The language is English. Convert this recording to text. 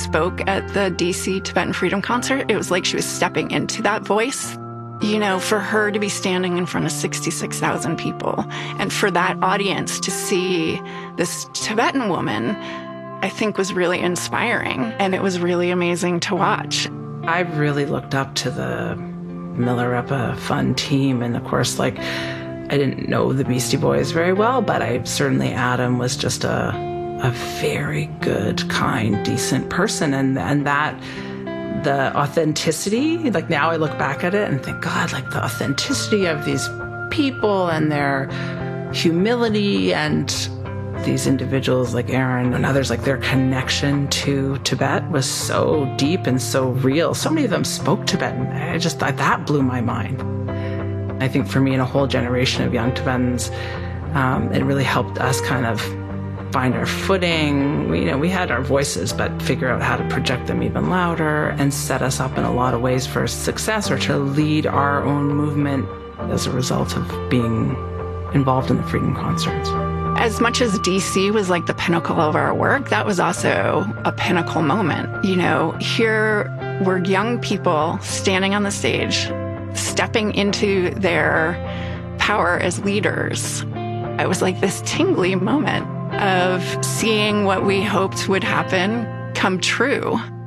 spoke at the DC Tibetan Freedom Concert, it was like she was stepping into that voice. You know, for her to be standing in front of 66,000 people and for that audience to see this Tibetan woman, I think was really inspiring, and it was really amazing to watch. I really looked up to the Milarepa Fund team, and of course, like, I didn't know the Beastie Boys very well, but Adam was just a very good, kind, decent person, and that the authenticity, like now I look back at it and think, God, like the authenticity of these people and their humility, and these individuals like Aaron and others, like their connection to Tibet was so deep and so real. So many of them spoke Tibetan. I just thought that blew my mind. I think for me and a whole generation of young Tibetans, it really helped us kind of find our footing. We had our voices, but figure out how to project them even louder and set us up in a lot of ways for success, or to lead our own movement as a result of being involved in the Freedom Concerts. As much as DC was like the pinnacle of our work, that was also a pinnacle moment. You know, here were young people standing on the stage, stepping into their power as leaders. It was like this tingly moment of seeing what we hoped would happen come true.